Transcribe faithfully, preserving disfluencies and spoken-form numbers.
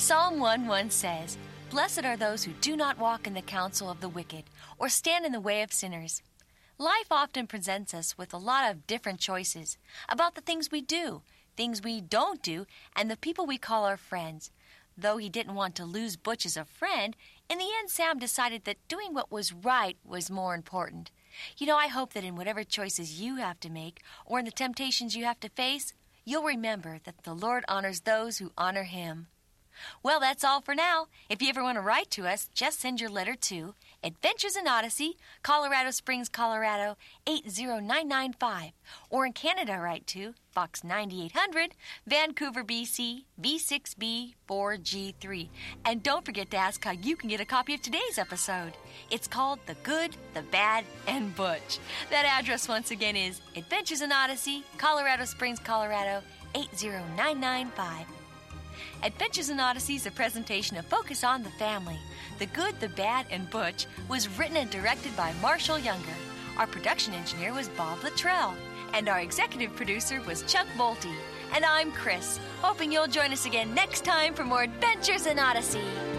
Psalm one one says, "Blessed are those who do not walk in the counsel of the wicked, or stand in the way of sinners." Life often presents us with a lot of different choices about the things we do, things we don't do, and the people we call our friends. Though he didn't want to lose Butch as a friend, in the end Sam decided that doing what was right was more important. You know, I hope that in whatever choices you have to make, or in the temptations you have to face, you'll remember that the Lord honors those who honor him. Well, that's all for now. If you ever want to write to us, just send your letter to Adventures in Odyssey, Colorado Springs, Colorado, eight zero nine nine five. Or in Canada, write to Box ninety-eight hundred, Vancouver, B C, V six B four G three. And don't forget to ask how you can get a copy of today's episode. It's called The Good, the Bad, and Butch. That address once again is Adventures in Odyssey, Colorado Springs, Colorado, eight zero nine nine five. Adventures in Odyssey is a presentation of Focus on the Family. The Good, the Bad, and Butch was written and directed by Marshall Younger. Our production engineer was Bob Luttrell. And our executive producer was Chuck Bolte. And I'm Chris, hoping you'll join us again next time for more Adventures in Odyssey.